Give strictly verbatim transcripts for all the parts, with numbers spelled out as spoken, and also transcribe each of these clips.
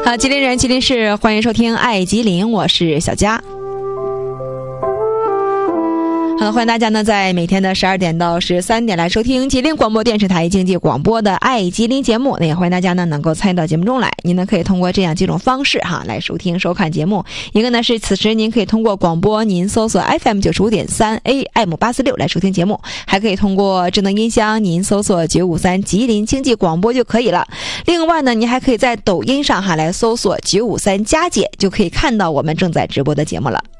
好，吉林人吉林市，欢迎收听爱吉林，我是小佳。好的，欢迎大家呢在每天的十二点到十三点来收听吉林广播电视台经济广播的爱吉林节目。那也欢迎大家呢能够参与到节目中来，您呢可以通过这样几种方式哈来收听收看节目。一个呢是此时您可以通过广播，您搜索 F M 九十五点三 A M 八四六来收听节目，还可以通过智能音箱，您搜索九五三吉林经济广播就可以了。另外呢，您还可以在抖音上哈来搜索九五三佳姐，就可以看到我们正在直播的节目了。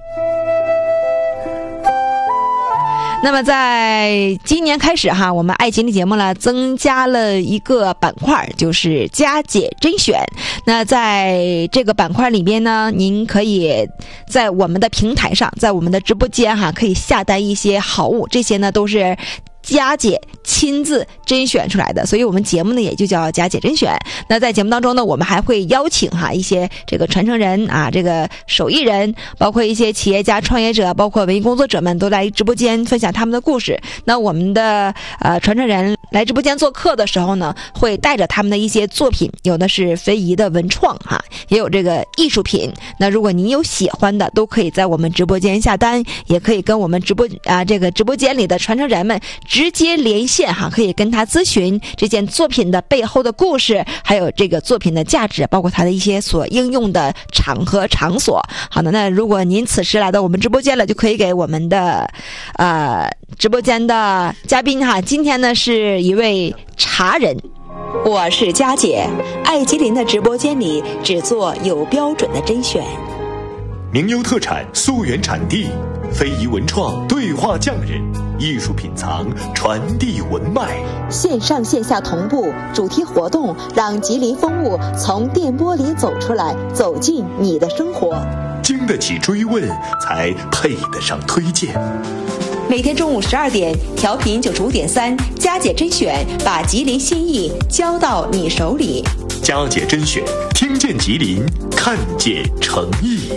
那么在今年开始哈，我们爱吉林节目呢增加了一个板块，就是佳姐甄选。那在这个板块里边呢，您可以在我们的平台上，在我们的直播间哈，可以下单一些好物，这些呢都是佳姐亲自甄选出来的，所以我们节目呢也就叫佳姐甄选。那在节目当中呢，我们还会邀请哈一些这个传承人啊，这个手艺人，包括一些企业家、创业者，包括文艺工作者们都来直播间分享他们的故事。那我们的呃传承人来直播间做客的时候呢，会带着他们的一些作品，有的是非遗的文创哈，也有这个艺术品。那如果您有喜欢的，都可以在我们直播间下单，也可以跟我们直播啊这个直播间里的传承人们直接连线哈，可以跟他咨询这件作品的背后的故事，还有这个作品的价值，包括它的一些所应用的场合场所。好的，那如果您此时来到我们直播间了，就可以给我们的呃直播间的嘉宾哈，今天呢是一位茶人。我是佳姐，爱吉林的直播间里只做有标准的甄选， 名优特产溯源产地，非遗文创对话匠人，艺术品藏传递文脉， 线上线下同步主题活动，让吉林风物从电波里走出来，走进你的生活。 经得起追问，才配得上推荐。 每天中午十二点，调频九十五点三，佳姐甄选，把吉林心意交到你手里。 佳姐甄选，听见吉林，看见诚意。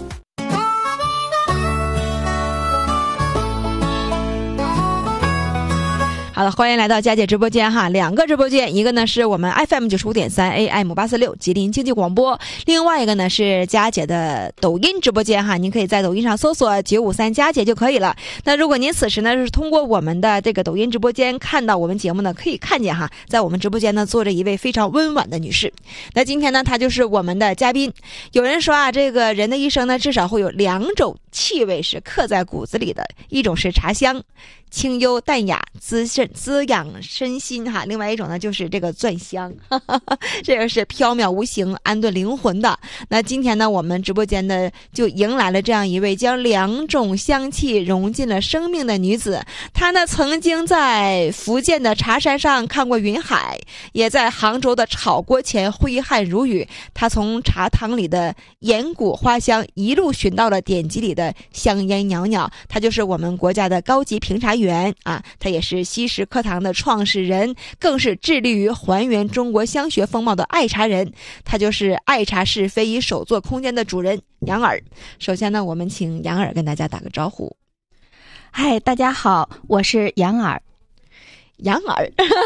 好了，欢迎来到佳姐直播间哈，两个直播间，一个呢是我们 F M 九十五点三 A M 八四六吉林经济广播，另外一个呢是佳姐的抖音直播间哈，您可以在抖音上搜索九五三佳姐就可以了。那如果您此时呢是通过我们的这个抖音直播间看到我们节目呢，可以看见哈，在我们直播间呢坐着一位非常温婉的女士。那今天呢，她就是我们的嘉宾。有人说啊，这个人的一生呢，至少会有两种气味是刻在骨子里的，一种是茶香，清幽淡雅，滋肾滋养身心哈。另外一种呢，就是这个钻香，呵呵呵，这个是飘渺无形、安顿灵魂的。那今天呢，我们直播间呢就迎来了这样一位将两种香气融进了生命的女子。她呢曾经在福建的茶山上看过云海，也在杭州的炒锅前挥汗如雨。她从茶汤里的岩谷花香一路寻到了典籍里的香烟袅袅。她就是我们国家的高级评茶员员啊，他也是西食课堂的创始人，更是致力于还原中国香学风貌的爱茶人。他就是爱茶市非遗手作空间的主人杨尔。首先呢，我们请杨尔跟大家打个招呼。 嗨，大家好，我是杨尔。 杨尔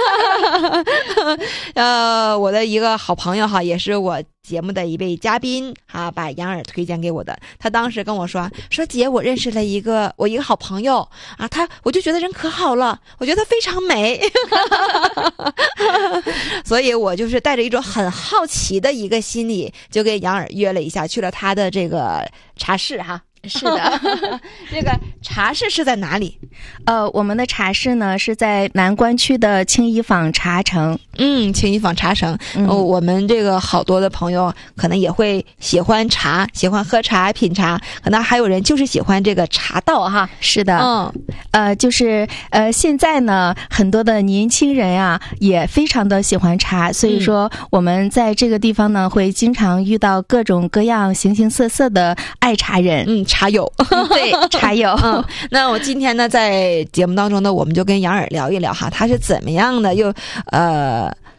呃，我的一个好朋友哈，也是我节目的一位嘉宾哈，把杨尔推荐给我的。他当时跟我说说姐，我认识了一个我一个好朋友啊，他我就觉得人可好了，我觉得他非常美所以我就是带着一种很好奇的一个心理，就跟杨尔约了一下，去了他的这个茶室哈。 是的这个茶室是在哪里？ 呃，我们的茶室呢是在南关区的青衣坊茶城。 嗯，青衣坊茶城、嗯哦。我们这个好多的朋友可能也会喜欢茶，喜欢喝茶、品茶，可能还有人就是喜欢这个茶道哈。 是的， 嗯， 呃，就是呃，现在呢，很多的年轻人啊也非常的喜欢茶，所以说我们在这个地方呢会经常遇到各种各样、形形色色的爱茶人。 嗯。茶友对茶友、 嗯、那我今天呢在节目当中呢，我们就跟杨尔聊一聊哈，他是怎么样的又呃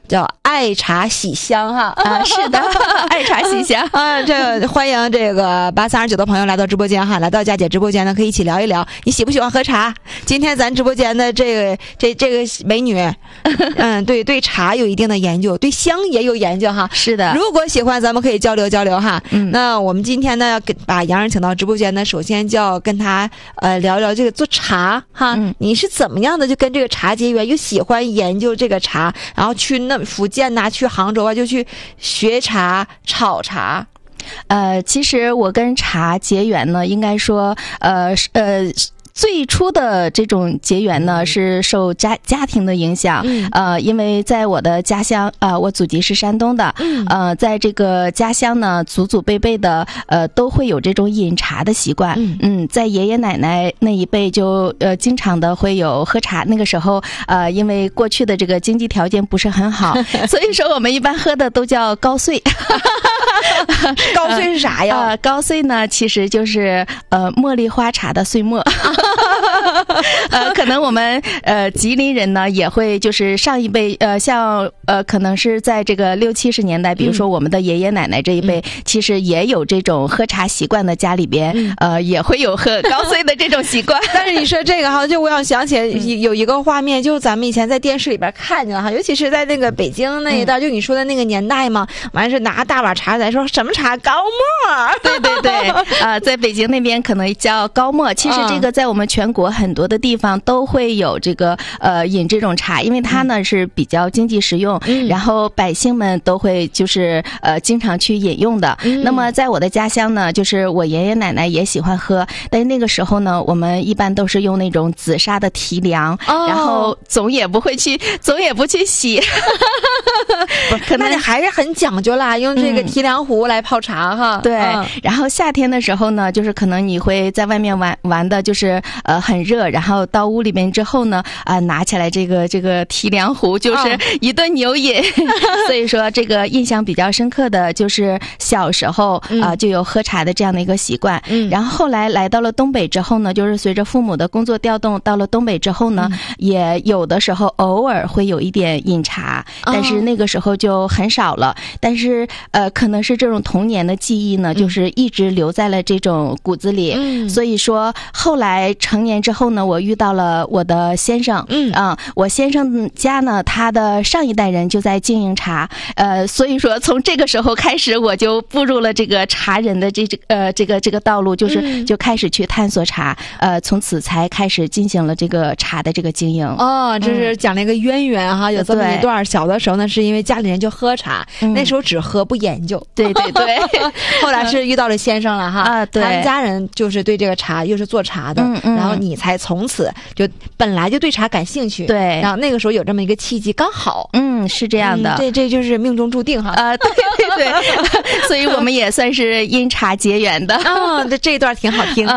叫爱茶喜香哈啊，是的，爱茶喜香啊，这欢迎这个八三二九的朋友来到直播间哈，来到佳姐直播间呢，可以一起聊一聊你喜不喜欢喝茶。今天咱直播间的这个这这个美女，嗯，对对茶有一定的研究，对香也有研究哈。 是的， 如果喜欢，咱们可以交流交流哈。 嗯， 那我们今天呢，给把洋人请到直播间呢，首先就要跟他呃聊聊这个做茶哈， 嗯， 你是怎么样的就跟这个茶结缘，又喜欢研究这个茶，然后去那福建呐、啊，去杭州啊，就去学茶、炒茶。 呃，其实我跟茶结缘呢，应该说，呃呃。最初的这种结缘呢，是受家家庭的影响， 嗯、 呃，因为在我的家乡，呃，我祖籍是山东的， 嗯、 呃，在这个家乡呢，祖祖辈辈的，呃，都会有这种饮茶的习惯， 嗯, 嗯，在爷爷奶奶那一辈就呃经常的会有喝茶，那个时候呃，因为过去的这个经济条件不是很好，所以说我们一般喝的都叫高碎。 高碎是啥呀？ 呃，高碎呢，其实就是呃茉莉花茶的碎末。呃，可能我们呃吉林人呢也会就是上一辈呃像呃可能是在这个六七十年代，比如说我们的爷爷奶奶这一辈，嗯、其实也有这种喝茶习惯的，家里边、嗯、呃也会有喝高碎的这种习惯。 但是你说这个哈，就我想想起来有一个画面，就咱们以前在电视里边看见哈，尤其是在那个北京那一带，嗯、就你说的那个年代嘛，完是拿大碗茶来说什么茶高沫， 对对对，啊、呃，在北京那边可能叫高沫，其实这个在我们全国很多的地方都会有这个呃饮这种茶，因为它呢是比较经济实用，嗯、然后百姓们都会就是呃经常去饮用的。嗯、那么在我的家乡呢，就是我爷爷奶奶也喜欢喝，但是那个时候呢，我们一般都是用那种紫砂的提梁，哦、然后总也不会去，总也不去洗。 可能还是很讲究啦，用这个提梁壶来泡茶哈。 嗯、对，嗯、然后夏天的时候呢，就是可能你会在外面玩玩的，就是呃很热，然后到屋里面之后呢，啊、呃、拿起来这个这个提梁壶，就是一顿牛饮。哦、所以说这个印象比较深刻的就是小时候啊、嗯呃、就有喝茶的这样的一个习惯。嗯，然后后来来到了东北之后呢，就是随着父母的工作调动，到了东北之后呢，嗯、也有的时候偶尔会有一点饮茶，但是那个时候就很少了。但是呃，可能是这种童年的记忆呢，就是一直留在了这种骨子里。嗯，所以说后来成年之后呢，我遇到了我的先生。嗯啊、呃，我先生家呢，他的上一代人就在经营茶，呃，所以说从这个时候开始，我就步入了这个茶人的这这呃这个这个道路，就是就开始去探索茶，呃，从此才开始进行了这个茶的这个经营。 哦，这是讲了一个渊源哈，嗯、有这么一段。小的时候呢，是因为家里人就喝茶，嗯、那时候只喝不研究。 对对对， 后来是遇到了先生了哈， 啊，对， 他们家人就是对这个茶又是做茶的，嗯嗯、然后你才从此就本来就对茶感兴趣， 对， 然后那个时候有这么一个契机，刚好， 嗯，是这样的， 嗯、这这就是命中注定哈， 啊，对对对，所以我们也算是因茶结缘的， 啊，这这一段挺好听，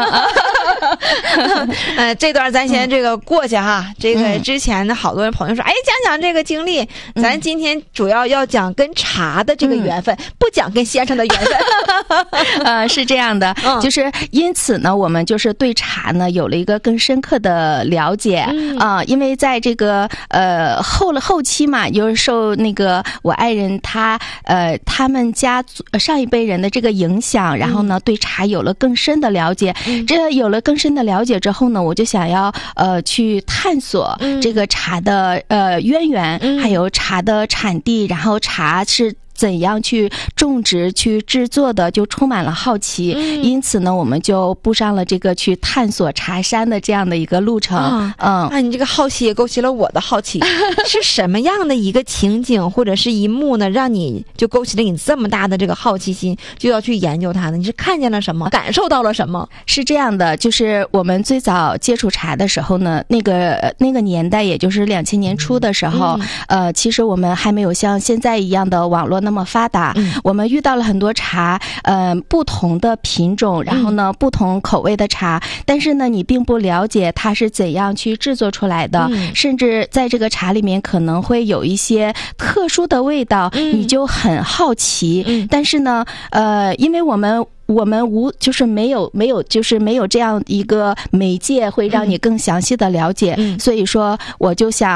呃，这段咱先这个过去哈，这个之前的好多人朋友说，哎，讲讲这个经历，咱今天主要要讲跟茶的这个缘分，不讲跟先生的缘分， 呃，是这样的，就是因此呢，我们就是对茶呢有了一个更深刻的了解啊、呃，因为在这个呃后了后期嘛，就是受那个我爱人他呃他们家上一辈人的这个影响，然后呢对茶有了更深的了解，嗯、这有了更深的了解之后呢，我就想要呃去探索这个茶的呃渊源，嗯、还有茶的产地，然后茶是怎样去种植、去制作的，就充满了好奇。嗯、因此呢，我们就步上了这个去探索茶山的这样的一个路程。 啊、嗯，啊，你这个好奇也勾起了我的好奇，是什么样的一个情景或者是一幕呢，让你就勾起了你这么大的这个好奇心，就要去研究它呢？你是看见了什么，感受到了什么？ 是这样的，就是我们最早接触茶的时候呢，那个那个年代，也就是两千年初的时候，嗯、呃，其实我们还没有像现在一样的网络那么发达，嗯、我们遇到了很多茶，呃，不同的品种，然后呢，嗯、不同口味的茶，但是呢，你并不了解它是怎样去制作出来的，嗯、甚至在这个茶里面可能会有一些特殊的味道，嗯、你就很好奇，嗯、但是呢，呃，因为我们。我们无就是没有没有就是没有这样一个媒介会让你更详细的了解，嗯、所以说我就想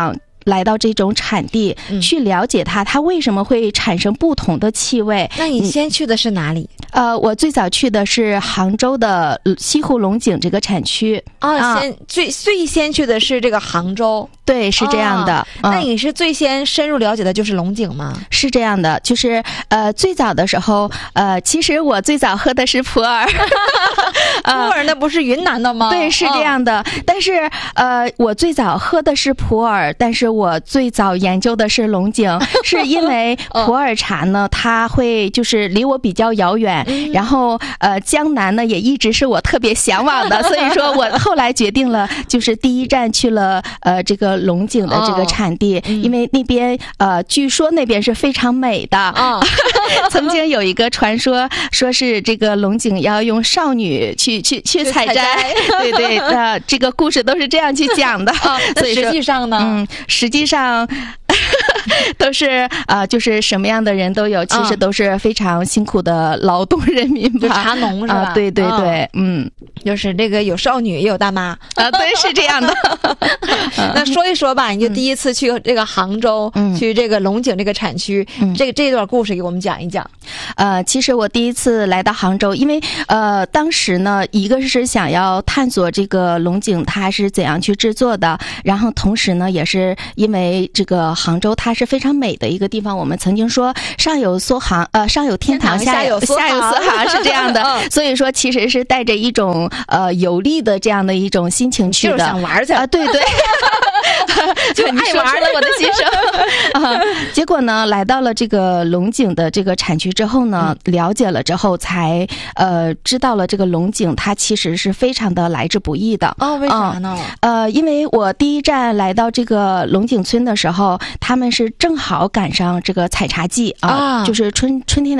来到这种产地， 嗯、 去了解它，它为什么会产生不同的气味。 那你先去的是哪里？ 呃，我最早去的是杭州的西湖龙井这个产区。 哦，啊、先最最先去的是这个杭州。 对，是这样的。 哦嗯、那你是最先深入了解的就是龙井吗？ 是这样的，就是呃，最早的时候，呃，其实我最早喝的是普洱。 普洱那不是云南的吗？ 对，是这样的。哦、但是呃，我最早喝的是普洱，但是我最早研究的是龙井，是因为普洱茶呢，它会就是离我比较遥远，嗯、然后呃，江南呢也一直是我特别向往的，所以说我后来决定了，就是第一站去了呃这个龙井的这个产地，哦嗯、因为那边呃据说那边是非常美的。哦、曾经有一个传说，说是这个龙井要用少女去去去采摘，对对，呃，这个故事都是这样去讲的。 哦、所以实际上呢， 嗯，实际上都是呃，就是什么样的人都有，其实都是非常辛苦的劳动人民吧， 就茶农是吧？ 啊、对对对，嗯， 就是这个有少女也有大妈啊，对，是这样的。 那说一说吧，你就第一次去这个杭州，嗯、去这个龙井这个产区，嗯、这个这段故事给我们讲一讲。 呃，其实我第一次来到杭州，因为呃，当时呢，一个是想要探索这个龙井它是怎样去制作的，然后同时呢，也是因为这个杭州它是非常美的一个地方。我们曾经说上有苏杭，呃，上有天堂， 下有下有苏杭是这样的。嗯、所以说，其实是带着一种呃游历的这样的一种心情去的， 就是想玩去啊、呃，对对。 就爱玩了我的心声啊！结果呢，来到了这个龙井的这个产区之后呢，嗯、了解了之后才呃知道了这个龙井它其实是非常的来之不易的。 哦，为啥呢？ 呃，因为我第一站来到这个龙井村的时候，他们是正好赶上这个采茶季啊，啊就是春春天的。